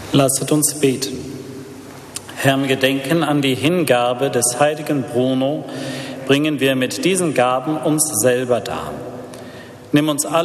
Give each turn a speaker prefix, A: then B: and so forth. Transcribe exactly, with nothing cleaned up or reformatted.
A: Lasset uns beten. Herr, im Gedenken an die Hingabe des heiligen Bruno bringen wir mit diesen Gaben uns selber dar. Nimm uns alle